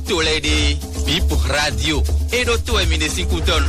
tolede Bip Radio e do to emine 5 ton.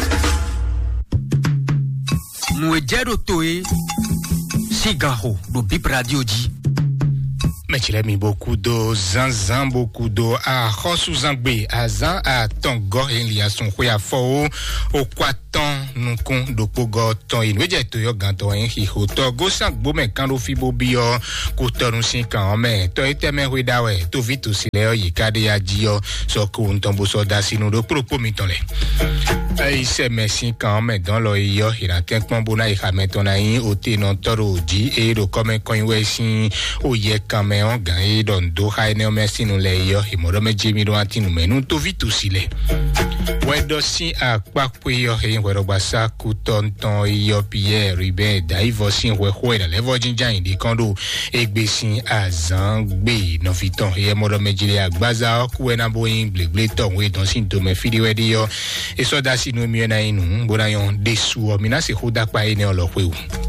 Mwejedo toe Sigaho do Bip Radio di. Mais tu l'as mis beaucoup d'eau, zanzan beaucoup d'eau, à Rossou Zangbe, à Zan, à Tongo, et il y a son kouy à faux, au Kwaton, nous con, do Pogo, ton, il veut dire que tu as ganto, hein, qui hoto, go sang, bo, mais quand on fibo bio, kouton, nous cinquante, mais, toi, et t'aimes, oui, da, ouais, tout vite aussi, là, y kade ya dio, so, koun, tombo, soda, si nous, do, propos, miton, les. Il s'est mis 5 ans, mais dans l'oïo, il a quelqu'un bon à y remettre en aïe, au té, non, toro, di, et le comme quand il ouais, si, au yé, quand même, on gagne, dans do, haïne, merci, nous, les yo, et moi, mais Jimmy, nous, nous, mais nous, tout vite aussi, les. Ouais, dossi, à quoi, puis, yo, et, ouais, robassa, couton, ton, yo, pierre, ribé, d'aïe, voici, ouais, là, les vojinja, indi, kondo, et, bessin, à zang, bé, non, fiton, et, moi, mais Jimmy, à baza, coué, na, boing, blé, ton, ouais, dans, si, to, me, fili, ouais, di, yo, et, so, da, si nous mieux na nous bonayon dessous mina c'est hoda pa ene lo kwe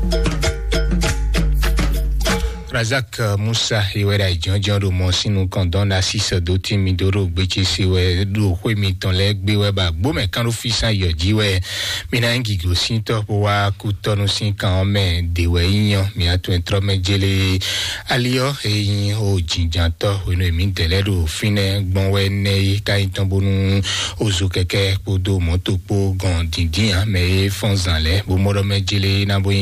Razak Moussa iwera ijonjo do monsinu kondon la 6 do timi doro gbeche siwe do kwe mi ton leg bewe ba gbo me kan ofisa yoji we mina ngi go sinto wa kutonu sin kan me dewe yan mi atu entro me jele alio e o jinjanto we no mi tele do fine gbon we ne ka itonbonu ozu keke podo moto po gan dindin me fonzan le bo moro me jele na bo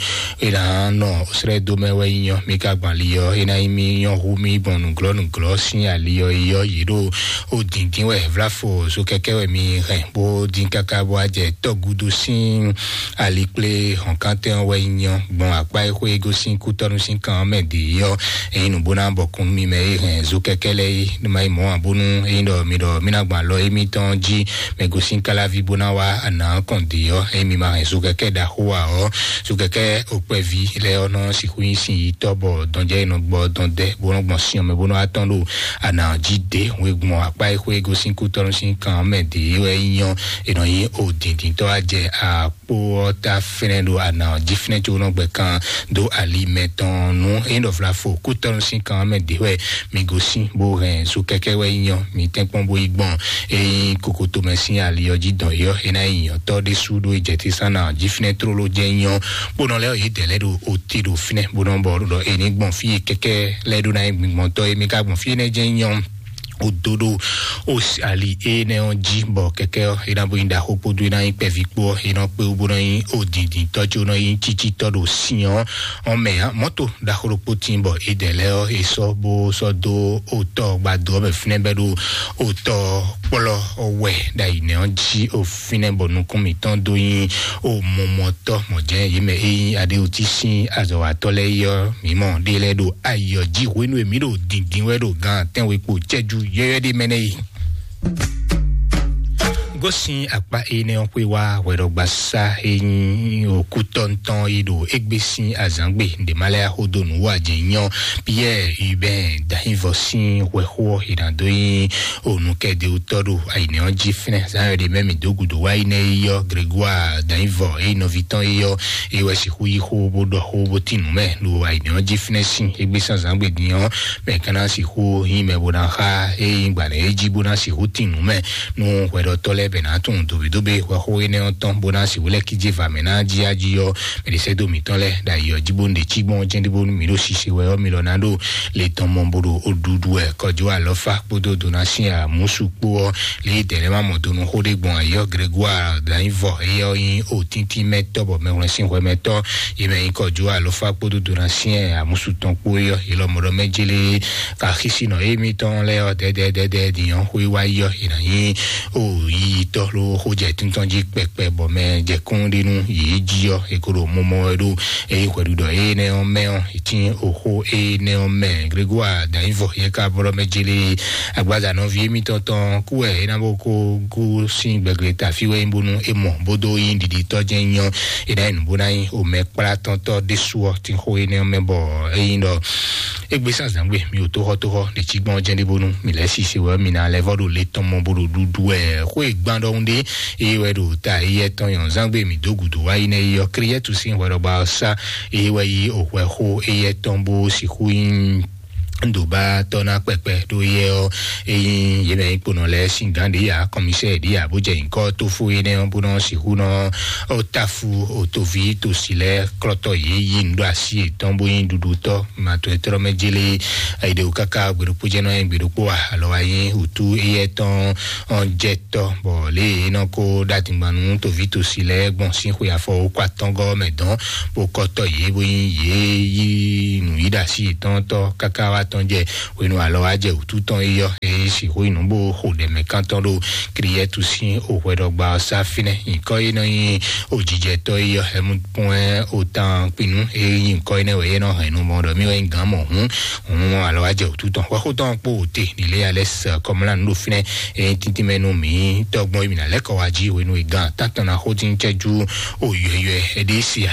ila no sre do me we yan mi Banlio ina imi yon rumi bon nous glo sin alio yo yiro o dindin we vlafo so keke we mi ren bo din kaka bo aje to gudu sin alikle on kante we yon bon apa ko ego sin kutonu sin kan me di yo e inu bona bo kun mi me ren so keke le no mai mo abunu e ndo mi do mina gban lo emi ton ji me go sin kala vi bona wa ana kon di yo e mi ma so keke da huwa o so keke o previ le ono si kuin sin tobo donje no gbo donde bono gbo si me bono atando ana jide we gbo apa e ko ego sin kuton sin kan me de we yan e no yin o dindin to aje a po ta fenendo ana jifne to no gbe kan do alimenton no end of la fo kuton sin kan me de we mi go sin bo ren so keke we yan mi tenpon bo igbon e kokoto me sin ali oji don yo e na yan to de sudo e jeti sana jifne trolo je yan bono le o yidele do o ti do fine bono bo do e ni bon fi keke le do na monto e mi ka bon fi ne jenyon o dodo o ali e ne on jimbo keke ina bo inda hopo do na ipe vikpo ina pe o bono yin o didi tojo no yin chichi todo sian on me moto da horopo timbo e dele o e so bo so do o to gba do be fine be do o to polo o we da ine on ji o fine bo nu komi ton do yin o momoto mo je yi me yin ade o ti sin azo atole yo mi mo dele do ayo ji we nu emi do dindin we do gan ten we po jeju ye di menei gosin apa ene on pe wa wero gbasa eyin okutonton ido egbesin azangbe de malaya hodonu wa jeyan Pierre Hubert dainvosin weho idandoyin onukede utodo aine on jifne sa de memi dogudo wa ine yo Grégoire dainvo e noviton yo e wesi huyi ho bodo ho botinu me lo aine on jifne sin egbesin azangbe diyan me kana si ho hime bodan ha e ngbale ejibona si hotinu me no wero tole benatun dobe wa ho ene onton bona si wole kije va menaji ajiyo me de se do mitole da yo jibonde chigbon jende bonu mi lo sise we o mi lonado le ton mombodo odudu e kojo alofa podo donation a musupo le dele mamodo no hode gbon ayo Grégoire dainvo e yo yin o tinti metobo me won sin we meto e me kojo alofa podo donation a musuton po yo e lo modo mejele ka hisino e mi ton le o de diyan hui wa yo ina yin o yi to lo hoje tintonji pepe bo me je kundinu yi jiyo ekoro momo edo e kwedudo e ne on me on itin oho e ne on me Grégoire dainvo ye ka boro mejele agbaza no vie mi tonton ku e na boko ku sin gbegreta fiwe mbunu e mo bodo yin didi to jenyan e da inu bona yin o me para tonton desuo tin ho e ne on me bo e yin do egbesa zangbe mi o to ho de chigbon jende bonu mi le sise we mi na level do le ton mo bodo dudu e ko e gbando unde e wedo ta e ton yon zangbe mi dogudo wa ine yo kriye tu sin wedo ba sa e we yi o we ho e tombo si huin ndoba tona pepe do ye eyin ye me ipono le singande ya commissaire dia boje inko to fu ene bono si huno o tafu o to vi to sile kloto ye yindo asi tombo indudu to mato etro mejele aide ukaka gberu pujeno en gberu po alo ayin utu ye ton on jetto bo le no ko datingbanu to vi to sile gbon sin hu ya fo kwa tongo medon bo koto ye bo ye yi nu ida si ton to kaka wa tonje wenu alo aje ututon iyo si ho inumbo ho de mekanton do kriye tu sin o wedogba safine inko ina yin ojije to iyo emu point autant pinu inko ina we no hanu mo do mi we ngan mo hun alo aje ututon wa ho ton po te ile ales comme la no fine tintimenu mi togbon mi na leko waji wenu igan tantan na ho tin cheju oyeye edisia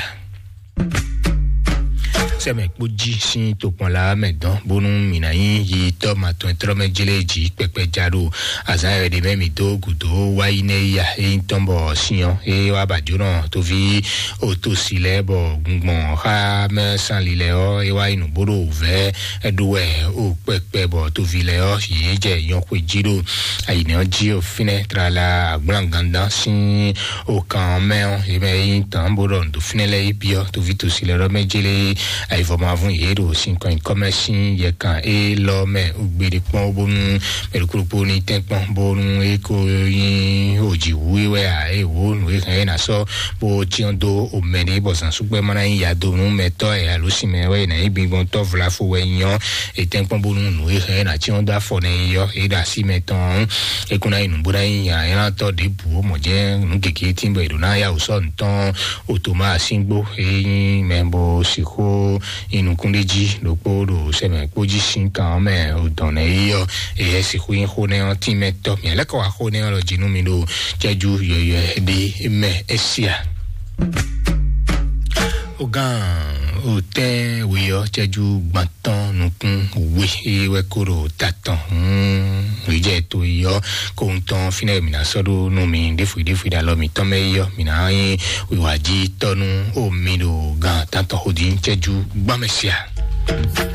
c'est mec boji si to pon la medan bonun minayin yi tomato entromejeleji pepe jaro azan de memi to gudo waine ya tombo sian wa bajuran to vi auto silebo gungbon ha me san lile o wa inu bodo ve eduwe o pepe bo to vi le o yi je yon ko jiro ayine o ji o fine tra la agbanganda sin o kan me o e me tan bodo do fine le ibio to vi to silero mejele ai vraiment avant yero sin kan commerce ye kan e lo me ugbede pon bonu merukuru poni tempon bonu e ko yin oji wiwe a e wo nu e kan na so bo tiondo o meni bo san supe mana yin ya do nu meto e alo si me we na ibi bon to vla fo we yan e tempon bonu nu e kan na tiondo afo ne yo e da si meton e kuna inu bura yin ya to de bu mo je nu keke timbo do na ya o so nton otoma singbo e membo siko inu kundeji lopo do seme poji sin kan me o donne yo e si hu in hone on ti metto mi le ko a hone lo jinu mi do jeju ye de me esia ogan o te we yo jeju gbantan nukun we e we koro tatan je to yo ko nton fine mi na sodo no mi defu da lo mi to me yo mi na yin we waji tonu o mi do gan tanto hodin jeju gbamesia